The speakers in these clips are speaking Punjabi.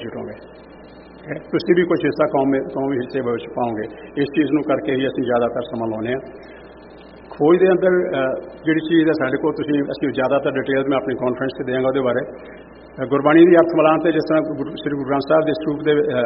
ਗ੍ਰੈਜੂਏਟ ਹੋਗੇ। ਤੁਸੀਂ ਵੀ ਕੁਛ ਹਿੱਸਾ ਕੌਮੀ ਹਿੱਸੇ ਵਿੱਚ ਪਾਓਗੇ। ਇਸ ਚੀਜ਼ ਨੂੰ ਕਰਕੇ ਹੀ ਅਸੀਂ ਜ਼ਿਆਦਾਤਰ ਸਮਾਂ ਲਾਉਂਦੇ ਹਾਂ। ਖੋਜ ਦੇ ਅੰਦਰ ਜਿਹੜੀ ਚੀਜ਼ ਹੈ ਸਾਡੇ ਕੋਲ ਅਸੀਂ ਜ਼ਿਆਦਾਤਰ ਡਿਟੇਲ ਮੈਂ ਆਪਣੀ ਕਾਨਫਰੰਸ 'ਤੇ ਦਿਆਂਗਾ ਉਹਦੇ ਬਾਰੇ। ਗੁਰਬਾਣੀ ਦੀ ਅਰਥ ਮਲਾਨ 'ਤੇ ਜਿਸ ਤਰ੍ਹਾਂ ਸ੍ਰੀ ਗੁਰੂ ਗ੍ਰੰਥ ਸਾਹਿਬ ਦੇ ਸਰੂਪ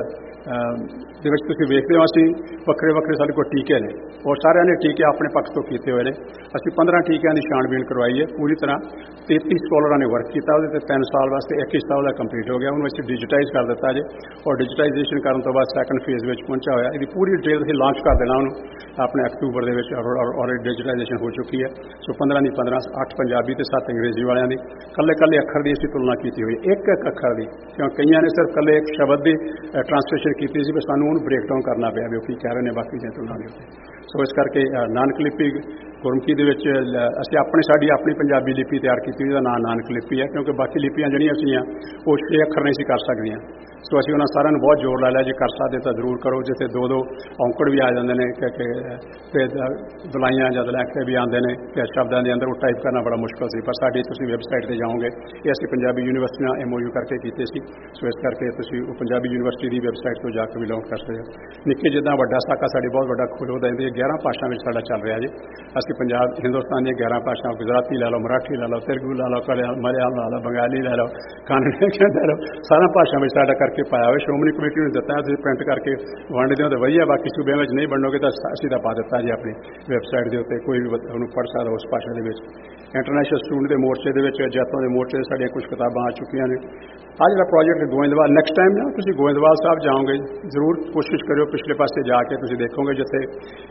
ਦੇ ਵਿੱਚ ਤੁਸੀਂ ਵੇਖਦੇ ਹੋ ਅਸੀਂ ਵੱਖਰੇ ਸਾਡੇ ਕੋਲ ਟੀਕੇ ਨੇ ਔਰ ਸਾਰਿਆਂ ਨੇ ਟੀਕੇ ਆਪਣੇ ਪੱਖ ਤੋਂ ਕੀਤੇ ਹੋਏ ਨੇ। ਅਸੀਂ 15 ਟੀਕਿਆਂ ਦੀ ਛਾਣਬੀਣ ਕਰਵਾਈ ਹੈ ਪੂਰੀ ਤਰ੍ਹਾਂ। 33 ਸਕੋਲਰਾਂ ਨੇ ਵਰਕ ਕੀਤਾ ਉਹਦੇ 'ਤੇ 3 ਸਾਲ ਵਾਸਤੇ 21 ਸਾਲ ਦਾ ਕੰਪਲੀਟ ਹੋ ਗਿਆ। ਉਹਨੂੰ ਅਸੀਂ ਡਿਜੀਟਾਈਜ਼ ਕਰ ਦਿੱਤਾ ਜੇ ਔਰ ਡਿਜੀਟਾਈਜੇਸ਼ਨ ਕਰਨ ਤੋਂ ਬਾਅਦ ਸੈਕੰਡ ਫੇਜ਼ ਵਿੱਚ ਪਹੁੰਚਿਆ ਹੋਇਆ। ਇਹਦੀ ਪੂਰੀ ਡਿਟੇਲ ਅਸੀਂ ਲਾਂਚ ਕਰ ਦੇਣਾ ਉਹਨੂੰ ਆਪਣੇ ਅਕਤੂਬਰ ਦੇ ਵਿੱਚ ਔਰ ਡਿਜੀਟਾਈਜੇਸ਼ਨ ਹੋ ਚੁੱਕੀ ਹੈ। ਸੋ 15 ਦੀ 15 8 ਪੰਜਾਬੀ ਅਤੇ 7 ਅੰਗਰੇਜ਼ੀ ਵਾਲਿਆਂ ਦੀ ਕੱਲੇ ਅੱਖਰ ਦੀ ਅਸੀਂ ਤੁਲਨਾ ਕੀਤੀ ਹੋਈ ਇੱਕ ਅੱਖਰ ਦੀ, ਕਿਉਂ ਕਈਆਂ ਨੇ ਸਿਰਫ ਕੱਲੇ ਇੱਕ ਸ਼ਬਦ ਦੀ ਟਰਾਂਸਲੇਸ਼ਨ ਕੀਤੀ ਸੀ, ਪਰ ਸਾਨੂੰ ਉਹਨੂੰ ਬ੍ਰੇਕ ਡਾਊਨ ਕਰਨਾ ਪਿਆ ਵੀ ਉਹ ਕੀ ਕਹਿ ਰਹੇ ਨੇ ਬਾਕੀ ਦੀਆਂ ਤੁਲਨਾ ਦੇ ਉੱਤੇ। ਸੋ ਇਸ ਕਰਕੇ ਨਾਨਕ ਲਿਪੀ ਗੁਰਮੁਖੀ ਦੇ ਵਿੱਚ ਅਸੀਂ ਸਾਡੀ ਆਪਣੀ ਪੰਜਾਬੀ ਲਿਪੀ ਤਿਆਰ ਕੀਤੀ ਜਿਹਦਾ ਨਾਂ ਨਾਨਕ ਲਿਪੀ ਹੈ, ਕਿਉਂਕਿ ਬਾਕੀ ਲਿਪੀਆਂ ਜਿਹੜੀਆਂ ਸੀਗੀਆਂ ਉਹ 6 ਅੱਖਰ ਨਹੀਂ ਸੀ ਕਰ ਸਕਦੀਆਂ। ਸੋ ਅਸੀਂ ਉਹਨਾਂ ਸਾਰਿਆਂ ਨੂੰ ਬਹੁਤ ਜ਼ੋਰ ਲਾ ਲਿਆ ਜੇ ਕਰ ਸਕਦੇ ਤਾਂ ਜ਼ਰੂਰ ਕਰੋ, ਜਿੱਥੇ 2 ਔਂਕੜ ਵੀ ਆ ਜਾਂਦੇ ਨੇ ਕਿ ਦਲਾਈਆਂ ਜਦ ਲੈ ਕੇ ਵੀ ਆਉਂਦੇ ਨੇ ਕਿ ਸ਼ਬਦਾਂ ਦੇ ਅੰਦਰ ਉਹ ਟਾਈਪ ਕਰਨਾ ਬੜਾ ਮੁਸ਼ਕਲ ਸੀ। ਪਰ ਸਾਡੀ ਤੁਸੀਂ ਵੈਬਸਾਈਟ 'ਤੇ ਜਾਓਗੇ, ਇਹ ਅਸੀਂ ਪੰਜਾਬੀ ਯੂਨੀਵਰਸਿਟੀ ਨਾਲ MOU ਕਰਕੇ ਕੀਤੇ ਸੀ। ਸੋ ਇਸ ਕਰਕੇ ਤੁਸੀਂ ਉਹ ਪੰਜਾਬੀ ਯੂਨੀਵਰਸਿਟੀ ਦੀ ਵੈਬਸਾਈਟ ਤੋਂ ਜਾ ਕੇ ਵੀ ਲੌਂਚ ਕਰ ਸਕਦੇ ਹੋ। ਨਿੱਕੇ ਜਿੱਦਾਂ ਵੱਡਾ ਸਾਕਾ ਸਾਡੀ ਬਹੁਤ ਵੱਡਾ ਖੋਲ੍ਹ ਦਾ ਇਹਦੇ 11 ਭਾਸ਼ਾ ਵਿੱਚ ਸਾਡਾ ਚੱਲ ਰਿਹਾ ਜੀ। ਅਸੀਂ ਹਿੰਦੁਸਤਾਨ ਦੀਆਂ 11 ਭਾਸ਼ਾ ਗੁਜਰਾਤੀ ਲੈ ਲਓ, ਮਰਾਠੀ ਲੈ ਲਓ, ਤੇਲਗੂ ਲੈ ਲਓ, ਮਲਿਆਲਮ ਲੈ ਲਓ, ਬੰਗਾਲੀ ਲੈ ਲਓ, ਕਾਨੜੀ ਲੈ ਲਓ, ਸਾਰਾ ਭਾਸ਼ਾ ਵਿੱਚ ਸਾਡਾ ਕਰਕੇ ਪਾਇਆ ਹੋਇਆ। ਸ਼੍ਰੋਮਣੀ ਕਮੇਟੀ ਨੂੰ ਦਿੱਤਾ ਤੁਸੀਂ ਪ੍ਰਿੰਟ ਕਰਕੇ ਵੰਡਦੇ ਹੋ ਤਾਂ ਵਧੀਆ, ਬਾਕੀ ਸੂਬਿਆਂ ਵਿੱਚ ਨਹੀਂ ਵੰਡੋਗੇ ਤਾਂ ਅਸੀਂ ਤਾਂ ਪਾ ਦਿੱਤਾ ਜੀ ਆਪਣੀ ਵੈਬਸਾਈਟ ਦੇ ਉੱਤੇ, ਕੋਈ ਵੀ ਉਹਨੂੰ ਪੜ੍ਹ ਸਕਦਾ ਉਸ ਭਾਸ਼ਾ ਦੇ ਵਿੱਚ। ਇੰਟਰਨੈਸ਼ਨਲ ਸਟੂਡੈਂਟ ਦੇ ਮੋਰਚੇ ਦੇ ਵਿੱਚ ਜੈਤੋਂ ਦੇ ਮੋਰਚੇ ਸਾਡੀਆਂ ਕੁਝ ਕਿਤਾਬਾਂ ਆ ਚੁੱਕੀਆਂ ਨੇ। ਆਹ ਜਿਹੜਾ ਪ੍ਰੋਜੈਕਟ ਗੋਇੰਦਵਾਲ, ਨੈਕਸਟ ਟਾਈਮ ਨਾ ਤੁਸੀਂ ਗੋਇੰਦਵਾਲ ਸਾਹਿਬ ਜਾਓਗੇ ਜ਼ਰੂਰ ਕੋਸ਼ਿਸ਼ ਕਰਿਓ ਪਿਛਲੇ ਪਾਸੇ ਜਾ ਕੇ ਤੁਸੀਂ ਦੇਖੋਗੇ ਜਿੱਥੇ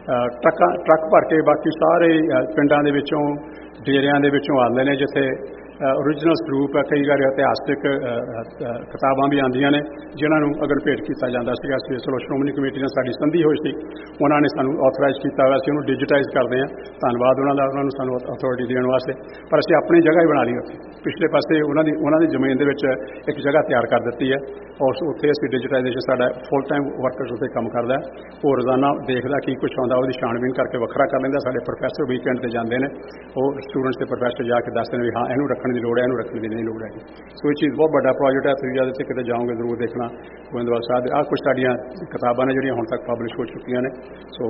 ਟਰੱਕ ਭਰ ਕੇ ਬਾਕੀ ਸਾਰੇ ਪਿੰਡਾਂ ਦੇ ਵਿੱਚੋਂ ਡੇਰਿਆਂ ਦੇ ਵਿੱਚੋਂ ਆਉਂਦੇ ਨੇ, ਜਿੱਥੇ ਓਰੀਜਨਲ ਸਰੂਪ ਹੈ। ਕਈ ਵਾਰ ਇਤਿਹਾਸਿਕ ਕਿਤਾਬਾਂ ਵੀ ਆਉਂਦੀਆਂ ਨੇ ਜਿਨ੍ਹਾਂ ਨੂੰ ਅਗਰ ਭੇਟ ਕੀਤਾ ਜਾਂਦਾ ਸੀਗਾ। ਅਸੀਂ ਚਲੋ ਸ਼੍ਰੋਮਣੀ ਕਮੇਟੀ ਨਾਲ ਸਾਡੀ ਸੰਧੀ ਹੋਈ ਸੀ, ਉਹਨਾਂ ਨੇ ਸਾਨੂੰ ਆਥੋਰਾਈਜ਼ ਕੀਤਾ ਹੋਇਆ ਸੀ, ਉਹਨੂੰ ਡਿਜੀਟਾਈਜ਼ ਕਰਦੇ ਹਾਂ। ਧੰਨਵਾਦ ਉਹਨਾਂ ਦਾ, ਉਹਨਾਂ ਨੂੰ ਸਾਨੂੰ ਅਥਾਰਟੀ ਦੇਣ ਵਾਸਤੇ। ਪਰ ਅਸੀਂ ਆਪਣੀ ਜਗ੍ਹਾ ਹੀ ਬਣਾ ਲਈ ਉੱਥੇ ਪਿਛਲੇ ਪਾਸੇ ਉਹਨਾਂ ਦੀ ਜ਼ਮੀਨ ਦੇ ਵਿੱਚ ਇੱਕ ਜਗ੍ਹਾ ਤਿਆਰ ਕਰ ਦਿੱਤੀ ਹੈ ਔਰ ਉੱਥੇ ਅਸੀਂ ਡਿਜੀਟਾਈਜ਼ੇਸ਼ਨ ਸਾਡਾ ਫੁੱਲ ਟਾਈਮ ਵਰਕਰਸ ਉੱਤੇ ਕੰਮ ਕਰਦਾ। ਉਹ ਰੋਜ਼ਾਨਾ ਦੇਖਦਾ ਕੀ ਕੁਛ ਆਉਂਦਾ, ਉਹਦੀ ਛਾਣਬੀਨ ਕਰਕੇ ਵੱਖਰਾ ਕਰ ਲੈਂਦਾ। ਸਾਡੇ ਪ੍ਰੋਫੈਸਰ ਵੀਕਐਂਡ 'ਤੇ ਜਾਂਦੇ ਨੇ, ਉਹ ਸਟੂਡੈਂਟਸ ਤੇ ਪ੍ਰੋਫੈਸਰ ਜਾ ਕੇ ਦੱਸਦੇ ਨੇ ਵੀ ਹਾਂ ਇਹਨੂੰ ਰੱਖਣ ਦੀ ਲੋੜ ਹੈ, ਇਹਨੂੰ ਰੱਖਣ ਦੀ ਨਹੀਂ ਲੋੜ ਹੈਗੀ। ਸੋ ਇਹ ਚੀਜ਼ ਬਹੁਤ ਵੱਡਾ ਪ੍ਰੋਜੈਕਟ ਹੈ। ਤੁਸੀਂ ਜਦ ਇੱਥੇ ਕਿਤੇ ਜਾਓਗੇ ਜ਼ਰੂਰ ਦੇਖਣਾ ਗੋਇੰਦਵਾਲ ਸਾਹਿਬ ਦੇ। ਆਹ ਕੁਛ ਸਾਡੀਆਂ ਕਿਤਾਬਾਂ ਨੇ ਜਿਹੜੀਆਂ ਹੁਣ ਤੱਕ ਪਬਲਿਸ਼ ਹੋ ਚੁੱਕੀਆਂ ਨੇ। ਸੋ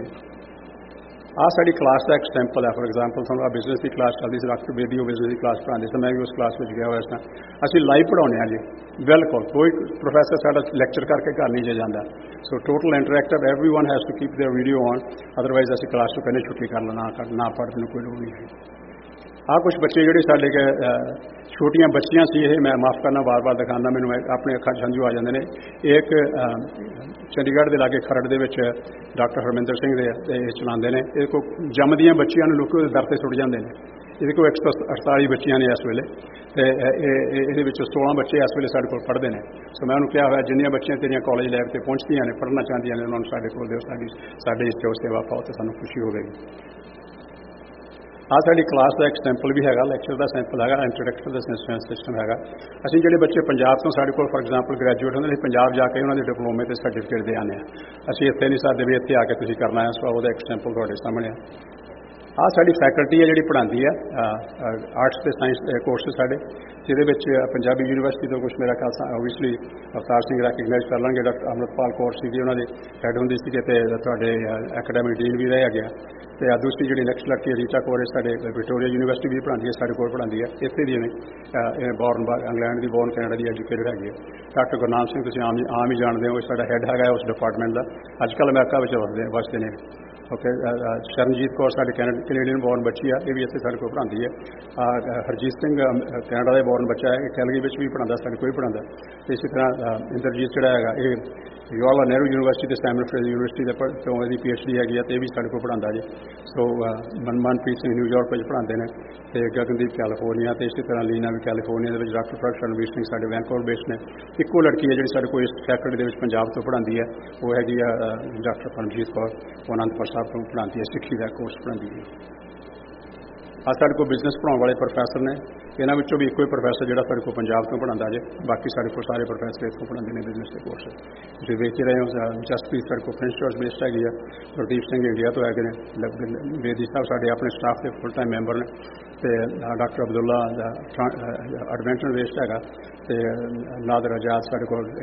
ਆਹ ਸਾਡੀ ਕਲਾਸ ਦਾ ਇੱਕ ਸੈਂਪਲ ਹੈ। ਫੋਰ ਐਗਜ਼ਾਮਪਲ ਤੁਹਾਨੂੰ ਬਿਜ਼ਨਸ ਦੀ ਕਲਾਸ ਚੱਲਦੀ ਸੀ, ਡਾਕਟਰ ਬੇਦੀ ਉਹ ਬਿਜ਼ਨਸ ਦੀ ਕਲਾਸ ਪੜ੍ਹਾਉਂਦੇ ਸੀ, ਮੈਂ ਵੀ ਉਸ ਕਲਾਸ ਵਿੱਚ ਗਿਆ ਹੋਇਆ ਸਾਂ। ਅਸੀਂ ਲਾਈਵ ਪੜ੍ਹਾਉਂਦੇ ਹਾਂ ਜੀ, ਬਿਲਕੁਲ ਕੋਈ ਪ੍ਰੋਫੈਸਰ ਸਾਡਾ ਲੈਕਚਰ ਕਰਕੇ ਘਰ ਨਹੀਂ ਜੇ ਜਾਂਦਾ। ਸੋ total interactive, everyone has to keep there video on, otherwise ਅਸੀਂ ਕਲਾਸ ਤੋਂ ਕਹਿੰਦੇ ਛੁੱਟੀ ਕਰ ਲੈਣਾ, ਨਾ ਪੜ੍ਹਨ ਨੂੰ ਕੋਈ ਲੋੜ ਨਹੀਂ ਹੈ। ਆਹ ਕੁਛ ਬੱਚੇ ਜਿਹੜੇ ਸਾਡੇ ਛੋਟੀਆਂ ਬੱਚੀਆਂ ਸੀ, ਇਹ ਮੈਂ ਮਾਫ਼ ਕਰਨਾ ਵਾਰ-ਵਾਰ ਦਿਖਾਉਂਦਾ, ਮੈਨੂੰ ਆਪਣੇ ਅੱਖਾਂ 'ਚ ਹੰਝੂ ਆ ਜਾਂਦੇ ਨੇ। ਇੱਕ ਚੰਡੀਗੜ੍ਹ ਦੇ ਲਾਗੇ ਖਰੜ ਦੇ ਵਿੱਚ ਡਾਕਟਰ ਹਰਮਿੰਦਰ ਸਿੰਘ ਦੇ ਇਹ ਚਲਾਉਂਦੇ ਨੇ। ਇਹ ਕੋਈ ਜੰਮਦੀਆਂ ਬੱਚੀਆਂ ਨੂੰ ਲੋਕ ਉਹਦੇ ਦਰ 'ਤੇ ਸੁੱਟ ਜਾਂਦੇ ਨੇ। ਇਹਦੇ ਕੋਲ 148 ਬੱਚੀਆਂ ਨੇ ਇਸ ਵੇਲੇ, ਅਤੇ ਇਹਦੇ ਵਿੱਚ 16 ਬੱਚੇ ਇਸ ਵੇਲੇ ਸਾਡੇ ਕੋਲ ਪੜ੍ਹਦੇ ਨੇ। ਸੋ ਮੈਂ ਉਹਨੂੰ ਕਿਹਾ ਹੋਇਆ ਜਿੰਨੀਆਂ ਬੱਚੀਆਂ ਤੇਰੀਆਂ ਕਾਲਜ ਲੈਬ 'ਤੇ ਪਹੁੰਚਦੀਆਂ ਨੇ, ਪੜ੍ਹਨਾ ਚਾਹੁੰਦੀਆਂ ਨੇ, ਉਹਨਾਂ ਨੂੰ ਸਾਡੇ ਕੋਲ ਦਿਓ, ਸਾਡੇ ਇਸ ਤੋਂ ਸੇਵਾ ਪਾਓ ਅਤੇ ਸਾਨੂੰ ਖੁਸ਼ੀ ਹੋਵੇਗੀ। ਆਹ ਸਾਡੀ ਕਲਾਸ ਦਾ ਇੱਕ ਸੈਂਪਲ ਵੀ ਹੈਗਾ, ਲੈਕਚਰ ਦਾ ਸੈਂਪਲ ਹੈਗਾ, ਇੰਟਰੋਡਕਸ਼ਨ ਦਾ ਸਿਸਟਮ ਹੈਗਾ। ਅਸੀਂ ਜਿਹੜੇ ਬੱਚੇ ਪੰਜਾਬ ਤੋਂ ਸਾਡੇ ਕੋਲ ਫੋਰ ਐਗਜ਼ਾਮਪਲ ਗ੍ਰੈਜੂਏਟ ਹੁੰਦੇ ਨੇ, ਪੰਜਾਬ ਜਾ ਕੇ ਉਹਨਾਂ ਦੇ ਡਿਪਲੋਮੇ ਅਤੇ ਸਰਟੀਫਿਕੇਟ ਦੇ ਆਉਂਦੇ ਹਾਂ। ਅਸੀਂ ਇੱਥੇ ਨਹੀਂ ਸਾਡੇ ਵੀ ਇੱਥੇ ਆ ਕੇ ਤੁਸੀਂ ਕਰਨਾ ਹੈ। ਸੋ ਉਹਦਾ ਇੱਕ ਸੈਂਪਲ ਤੁਹਾਡੇ ਸਾਹਮਣੇ ਆ। ਆਹ ਸਾਡੀ ਫੈਕਲਟੀ ਹੈ ਜਿਹੜੀ ਪੜ੍ਹਾਉਂਦੀ ਹੈ ਆਰਟਸ ਅਤੇ ਸਾਇੰਸ ਦੇ ਕੋਰਸਿਸ ਸਾਡੇ, ਜਿਹਦੇ ਵਿੱਚ ਪੰਜਾਬੀ ਯੂਨੀਵਰਸਿਟੀ ਤੋਂ ਕੁਛ ਮੇਰਾ ਖਿਆਲ ਓਬਵੀਅਸਲੀ ਅਵਤਾਰ ਸਿੰਘ ਰੈਕਗਨਾਈਜ਼ ਕਰ ਲਾਂਗੇ। ਡਾਕਟਰ ਅੰਮ੍ਰਿਤਪਾਲ ਕੌਰ ਸੀਗੀ ਉਹਨਾਂ ਦੀ ਹੈਡ ਹੁੰਦੀ ਸੀਗੇ, ਅਤੇ ਤੁਹਾਡੇ ਐਕੈਡਮਿਕ ਡੀਨ ਵੀ ਰਹਿ ਗਿਆ। ਅਤੇ ਦੂਸਰੀ ਜਿਹੜੀ ਨੈਕਸਟ ਲੜਕੀ ਰੀਟਾ ਕੌਰ ਸਾਡੇ ਵਿਕਟੋਰੀਆ ਯੂਨੀਵਰਸਿਟੀ ਵੀ ਪੜ੍ਹਾਉਂਦੀ ਹੈ, ਸਾਡੇ ਕੋਲ ਪੜ੍ਹਾਉਂਦੀ ਹੈ। ਇੱਥੇ ਦੀ ਨੇ ਬੋਰਨ ਇੰਗਲੈਂਡ ਦੀ, ਬੋਰਨ ਕੈਨੇਡਾ ਦੀ ਐਜੂਕੇਟਡ ਹੈਗੀ ਹੈ। ਡਾਕਟਰ ਗੁਰਨਾਮ ਸਿੰਘ ਤੁਸੀਂ ਆਮ ਹੀ ਜਾਣਦੇ ਹੋ, ਸਾਡਾ ਹੈੱਡ ਹੈਗਾ ਉਸ ਡਿਪਾਰਟਮੈਂਟ ਦਾ। ਅੱਜ ਕੱਲ੍ਹ ਅਮਰੀਕਾ ਵਿੱਚ ਵਸਦੇ ਨੇ। ਓਕੇ, ਸ਼ਰਨਜੀਤ ਕੌਰ ਸਾਡੇ ਕੈਨੇਡੀਅਨ ਬੋਰਨ ਬੱਚੀ ਆ, ਇਹ ਵੀ ਇੱਥੇ ਸਾਡੇ ਕੋਲ ਪੜ੍ਹਾਉਂਦੀ ਹੈ। ਹਰਜੀਤ ਸਿੰਘ ਕੈਨੇਡਾ ਦਾ ਬੋਰਨ ਬੱਚਾ ਹੈ, ਇਹ ਕੈਲਗਰੀ ਵਿੱਚ ਵੀ ਪੜ੍ਹਾਉਂਦਾ, ਸਾਡੇ ਕੋਲ ਹੀ ਪੜ੍ਹਾਉਂਦਾ। ਇਸੇ ਤਰ੍ਹਾਂ ਇੰਦਰਜੀਤ ਜਿਹੜਾ ਹੈਗਾ ਇਹ ਜਵਾਹਰ ਨਹਿਰੂ ਯੂਨੀਵਰਸਿਟੀ ਅਤੇ ਸੈਮਨ ਫਰੇਜ਼ਰ ਯੂਨੀਵਰਸਿਟੀ ਦੇ ਤੋਂ ਇਹਦੀ PhD ਹੈਗੀ ਹੈ, ਅਤੇ ਇਹ ਵੀ ਸਾਡੇ ਕੋਲ ਪੜ੍ਹਾਉਂਦਾ ਜੀ। ਸੋ ਮਨਪ੍ਰੀਤ ਸਿੰਘ ਨਿਊਯਾਰਕ ਵਿੱਚ ਪੜ੍ਹਾਉਂਦੇ ਨੇ, ਅਤੇ ਗਗਨਦੀਪ ਕੈਲੀਫੋਰਨੀਆ, ਅਤੇ ਇਸੇ ਤਰ੍ਹਾਂ ਲੀਨਾ ਵੀ ਕੈਲੀਫੋਰਨੀਆ ਦੇ ਵਿੱਚ। ਡਾਕਟਰ ਪ੍ਰਗਟ ਰਣਵੀਰ ਸਿੰਘ ਸਾਡੇ ਵੈਨਕੂਵਰ ਬੇਸ ਨੇ। ਇੱਕੋ ਲੜਕੀ ਹੈ ਜਿਹੜੀ ਸਾਡੇ ਕੋਲ ਇਸ ਫੈਕਲਟੀ ਦੇ ਵਿੱਚ ਪੰਜਾਬ ਤੋਂ ਪੜ੍ਹਾਉਂਦੀ ਹੈ, ਉਹ ਹੈਗੀ ਆ ਡਾਕਟਰ ਪਰਮਜੀਤ ਕੌਰ, ਉਹ ਅਨੰਦਪੁਰ ਸਾਹਿਬ ਤੋਂ ਪੜ੍ਹਾਉਂਦੀ ਹੈ, ਸਿੱਖੀ ਦਾ ਕੋਰਸ ਪੜ੍ਹਾਉਂਦੀ ਹੈ। ਆਹ ਸਾਡੇ ਕੋਲ ਬਿਜ਼ਨਸ ਪੜ੍ਹਾਉਣ ਵਾਲੇ ਪ੍ਰੋਫੈਸਰ ਨੇ, ਇਹਨਾਂ ਵਿੱਚੋਂ ਵੀ ਇੱਕੋ ਹੀ ਪ੍ਰੋਫੈਸਰ ਜਿਹੜਾ ਸਾਡੇ ਕੋਲ ਪੰਜਾਬ ਤੋਂ ਪੜ੍ਹਾਉਂਦਾ ਜੇ, ਬਾਕੀ ਸਾਡੇ ਕੋਲ ਸਾਰੇ ਪ੍ਰੋਫੈਸਰ ਇੱਥੋਂ ਪੜ੍ਹਾਉਂਦੇ ਨੇ ਬਿਜ਼ਨਸ ਦੇ ਕੋਰਸ। ਤੁਸੀਂ ਵੇਖ ਹੀ ਰਹੇ ਹੋ, ਜਸਪ੍ਰੀਤ ਸਾਡੇ ਕੋਲ ਪ੍ਰਿੰਸ ਜੋਰਜ ਬੇਸਡ ਹੈਗੀ ਆ, ਗੁਰਦੀਪ ਸਿੰਘ ਇੰਡੀਆ ਤੋਂ ਹੈਗੇ ਨੇ, ਬੇਦੀ ਸਾਹਿਬ ਸਾਡੇ ਆਪਣੇ ਸਟਾਫ ਦੇ ਫੁੱਲ ਟਾਈਮ ਮੈਂਬਰ ਨੇ, ਅਤੇ ਡਾਕਟਰ ਅਬਦੁੱਲਾ ਐਡਵੈਂਟਨ ਬੇਸਡ ਹੈਗਾ, ਅਤੇ ਨਾਦਰ ਆਜ਼ਾਦ ਸਾਡੇ ਕੋਲ